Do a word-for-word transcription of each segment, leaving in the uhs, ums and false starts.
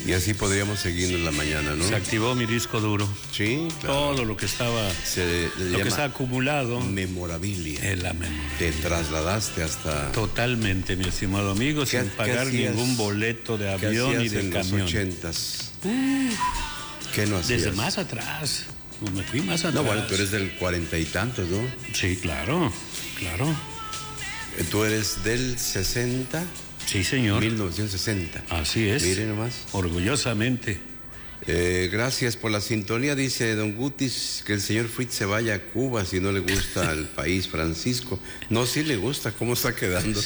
Y así podríamos seguir en la mañana, ¿no? Se activó mi disco duro. Sí, claro. Todo lo que estaba, Se lo que está acumulado. Memorabilia. En la memoria. Te trasladaste hasta... Totalmente, mi estimado amigo, ¿Qué, sin pagar hacías, ningún boleto de avión ni de en camión. Los ochentas? Uh, ¿Qué no hacías? Desde más atrás. No me fui más atrás. No, bueno, tú eres del cuarenta y tantos, ¿no? Sí, claro, claro. ¿Tú eres del sesenta? Sí, señor. mil novecientos sesenta. Así es. Mire nomás. Orgullosamente. Eh, gracias por la sintonía, dice don Gutis, que el señor Fritz se vaya a Cuba si no le gusta el país, Francisco. No, sí le gusta, cómo está quedando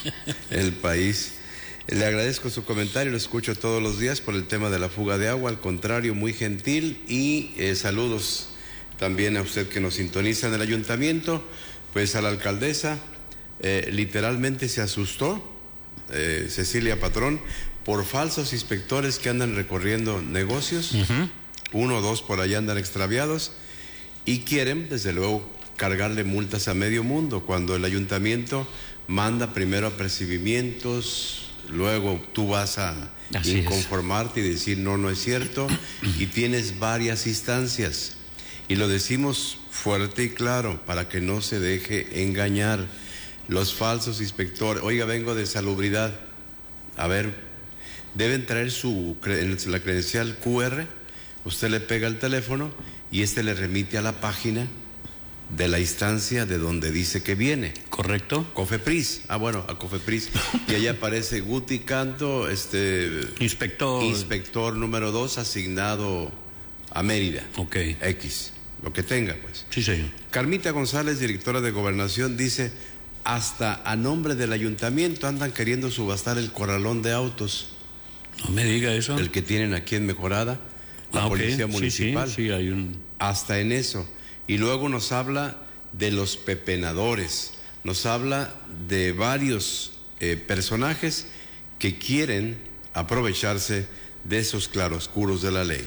el país. Le agradezco su comentario, lo escucho todos los días por el tema de la fuga de agua, al contrario, muy gentil, y eh, saludos también a usted que nos sintoniza en el ayuntamiento. Pues a la alcaldesa eh, literalmente se asustó, eh, Cecilia Patrón, por falsos inspectores que andan recorriendo negocios. Uh-huh. Uno o dos por allá andan extraviados y quieren, desde luego, cargarle multas a medio mundo, cuando el ayuntamiento manda primero apercibimientos. Luego tú vas a Así inconformarte es. y decir no, no es cierto, y tienes varias instancias. Y lo decimos fuerte y claro para que no se deje engañar. Los falsos inspectores, oiga, vengo de salubridad, a ver, deben traer su la credencial cu erre, usted le pega el teléfono y este le remite a la página de la instancia de donde dice que viene. ¿Correcto? Cofepris. Ah, bueno, a Cofepris. Y allá aparece Guti Canto, este... Inspector. Inspector número dos, asignado a Mérida. Ok. X, lo que tenga, pues. Sí, señor. Carmita González, directora de Gobernación, dice, hasta a nombre del ayuntamiento andan queriendo subastar el corralón de autos. No me diga eso. El que tienen aquí en Mejorada, la ah, policía okay. municipal. Sí, sí, sí, hay un... Hasta en eso. Y luego nos habla de los pepenadores, nos habla de varios eh, personajes que quieren aprovecharse de esos claroscuros de la ley.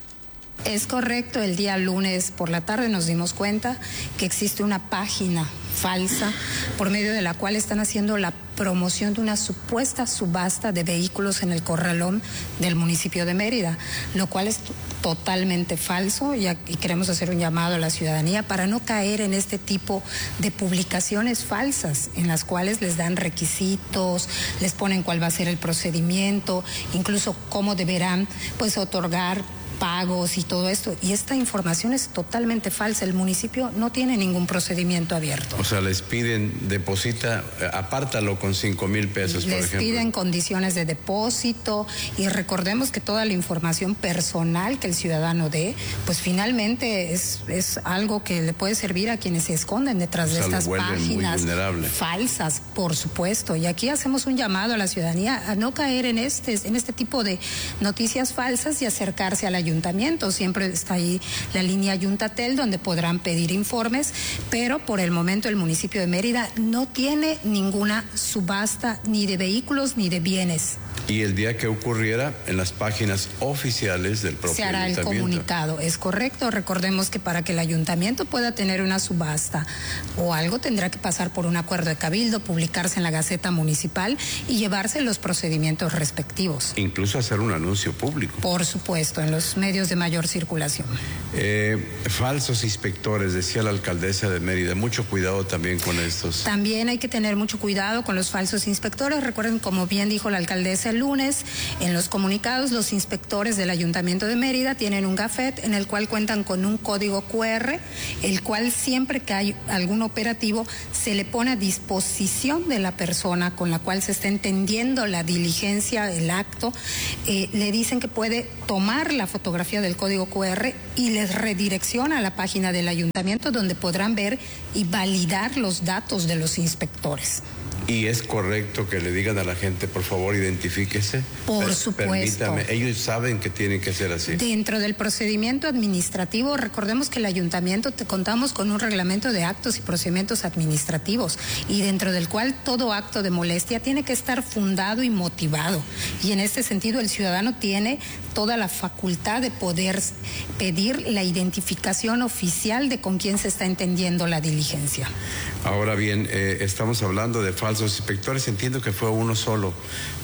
Es correcto, el día lunes por la tarde nos dimos cuenta que existe una página falsa por medio de la cual están haciendo la promoción de una supuesta subasta de vehículos en el corralón del municipio de Mérida, lo cual es totalmente falso y, y queremos hacer un llamado a la ciudadanía para no caer en este tipo de publicaciones falsas en las cuales les dan requisitos, les ponen cuál va a ser el procedimiento, incluso cómo deberán pues otorgar pagos y todo esto, y esta información es totalmente falsa. El municipio no tiene ningún procedimiento abierto. O sea, les piden, deposita, apártalo con cinco mil pesos, les por ejemplo. Les piden condiciones de depósito, y recordemos que toda la información personal que el ciudadano dé, pues finalmente es, es algo que le puede servir a quienes se esconden detrás o sea, de estas páginas falsas, por supuesto. Y aquí hacemos un llamado a la ciudadanía a no caer en este, en este tipo de noticias falsas y acercarse a la ayuntamiento. Siempre está ahí la línea Ayuntatel donde podrán pedir informes, pero por el momento el municipio de Mérida no tiene ninguna subasta ni de vehículos ni de bienes. Y el día que ocurriera, en las páginas oficiales del propio se hará el comunicado, es correcto. Recordemos que para que el ayuntamiento pueda tener una subasta o algo tendrá que pasar por un acuerdo de cabildo, publicarse en la Gaceta Municipal y llevarse los procedimientos respectivos. Incluso hacer un anuncio público. Por supuesto, en los medios de mayor circulación. Eh, falsos inspectores, decía la alcaldesa de Mérida, mucho cuidado también con estos. También hay que tener mucho cuidado con los falsos inspectores. Recuerden, como bien dijo la alcaldesa el lunes, en los comunicados, los inspectores del Ayuntamiento de Mérida tienen un gafet en el cual cuentan con un código cu erre, el cual siempre que hay algún operativo se le pone a disposición de la persona con la cual se está entendiendo la diligencia, el acto, eh, le dicen que puede tomar la fotografía del código cu erre y les redirecciona a la página del ayuntamiento donde podrán ver y validar los datos de los inspectores. ¿Y es correcto que le digan a la gente, por favor, identifíquese? Por Per- supuesto. Permítame, ellos saben que tienen que ser así. Dentro del procedimiento administrativo, recordemos que el ayuntamiento te contamos con un reglamento de actos y procedimientos administrativos, y dentro del cual todo acto de molestia tiene que estar fundado y motivado. Y en este sentido, el ciudadano tiene toda la facultad de poder pedir la identificación oficial de con quién se está entendiendo la diligencia. Ahora bien, eh, estamos hablando de falsos inspectores, entiendo que fue uno solo,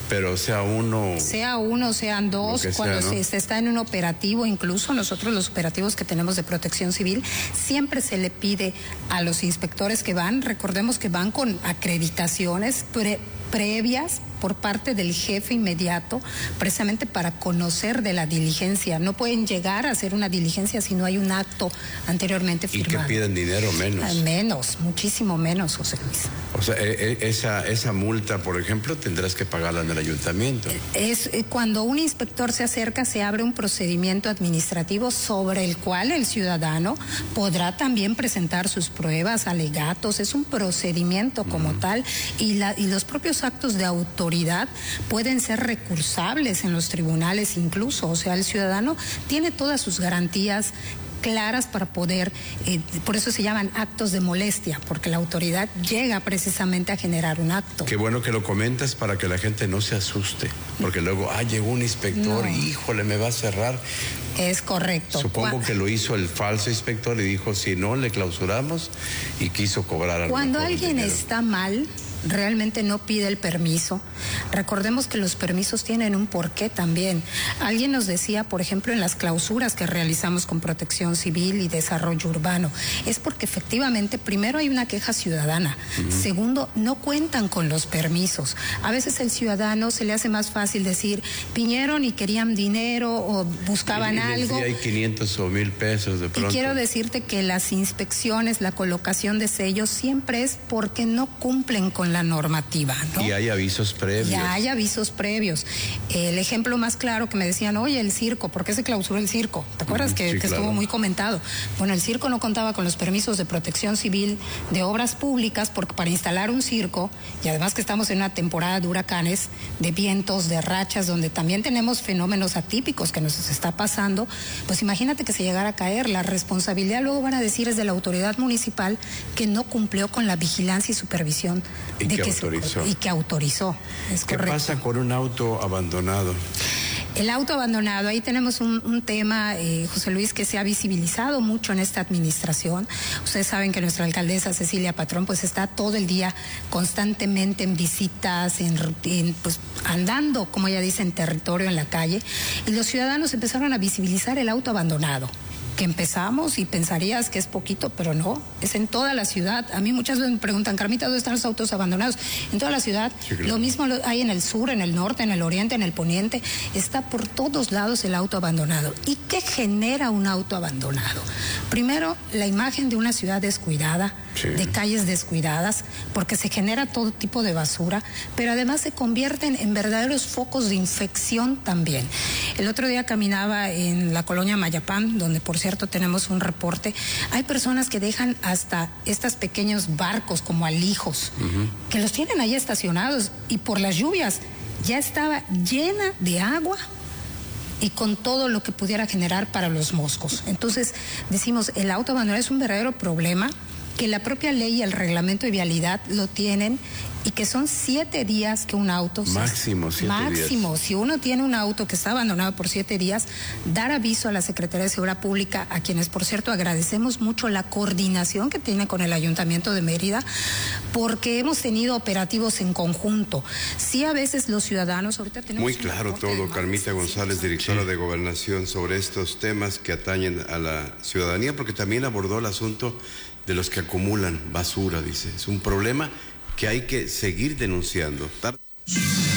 Pero sea uno... Sea uno, sean dos, cuando sea, ¿no? se, se está en un operativo, incluso nosotros los operativos que tenemos de protección civil, siempre se le pide a los inspectores que van, recordemos que van con acreditaciones pre, previas por parte del jefe inmediato, precisamente para conocer de la diligencia. No pueden llegar a hacer una diligencia si no hay un acto anteriormente firmado. ¿Y que piden dinero menos? Menos, muchísimo menos, José Luis. O sea, esa, esa multa, por ejemplo, tendrás que pagarla en el ayuntamiento. Es cuando un inspector se acerca, se abre un procedimiento administrativo sobre el cual el ciudadano podrá también presentar sus pruebas, alegatos. Es un procedimiento como mm. tal, y, la, y los propios actos de autoridad pueden ser recursables en los tribunales incluso. O sea, el ciudadano tiene todas sus garantías claras para poder, eh, por eso se llaman actos de molestia, porque la autoridad llega precisamente a generar un acto. Qué bueno que lo comentas para que la gente no se asuste, porque luego, ah, llegó un inspector, no. híjole, me va a cerrar. Es correcto. Supongo Cuando, que lo hizo el falso inspector y dijo, si no, le clausuramos, y quiso cobrar algo. Cuando alguien está mal, realmente no pide el permiso. Recordemos que los permisos tienen un porqué también. Alguien nos decía, por ejemplo, en las clausuras que realizamos con Protección Civil y Desarrollo Urbano, es porque efectivamente, primero hay una queja ciudadana, uh-huh. segundo, no cuentan con los permisos. A veces el ciudadano se le hace más fácil decir, vinieron y querían dinero o buscaban y, y algo. Sí, hay quinientos o mil pesos de pronto. Y quiero decirte que las inspecciones, la colocación de sellos siempre es porque no cumplen con la normativa, ¿no? Y hay avisos previos. Ya hay avisos previos. El ejemplo más claro que me decían, oye, el circo, ¿por qué se clausuró el circo? ¿Te acuerdas? Uh-huh, que, sí, que claro. estuvo muy comentado. Bueno, el circo no contaba con los permisos de Protección Civil de Obras Públicas, porque para instalar un circo, y además que estamos en una temporada de huracanes, de vientos, de rachas, donde también tenemos fenómenos atípicos que nos está pasando, pues imagínate que se llegara a caer. La responsabilidad, luego van a decir, es de la autoridad municipal que no cumplió con la vigilancia y supervisión. Y de que, que autorizó. Se, y que autorizó. Es ¿Qué correcto. pasa con un auto abandonado? El auto abandonado, ahí tenemos un, un tema, eh, José Luis, que se ha visibilizado mucho en esta administración. Ustedes saben que nuestra alcaldesa Cecilia Patrón pues está todo el día constantemente en visitas, en, en pues andando, como ella dice, en territorio, en la calle, y los ciudadanos empezaron a visibilizar el auto abandonado. Que empezamos y pensarías que es poquito, pero no, es en toda la ciudad. A mí muchas veces me preguntan, Carmita, ¿dónde están los autos abandonados? En toda la ciudad. Sí, claro. Lo mismo hay en el sur, en el norte, en el oriente, en el poniente. Está por todos lados el auto abandonado. ¿Y qué genera un auto abandonado? Primero, la imagen de una ciudad descuidada, sí. de calles descuidadas, porque se genera todo tipo de basura, pero además se convierten en verdaderos focos de infección también. El otro día caminaba en la colonia Mayapán, donde por cierto tenemos un reporte. Hay personas que dejan hasta estos pequeños barcos como alijos, uh-huh. que los tienen ahí estacionados, y por las lluvias ya estaba llena de agua y con todo lo que pudiera generar para los moscos. Entonces decimos, el auto abandonado es un verdadero problema, que la propia ley y el reglamento de vialidad lo tienen, y que son siete días que un auto... Máximo, siete máximo, días. Máximo, si uno tiene un auto que está abandonado por siete días, dar aviso a la Secretaría de Seguridad Pública, a quienes, por cierto, agradecemos mucho la coordinación que tiene con el Ayuntamiento de Mérida, porque hemos tenido operativos en conjunto. Sí, a veces los ciudadanos... ahorita tenemos Muy claro todo, Carmita González, directora sí. de Gobernación, sobre estos temas que atañen a la ciudadanía, porque también abordó el asunto de los que acumulan basura, dice. Es un problema que hay que seguir denunciando.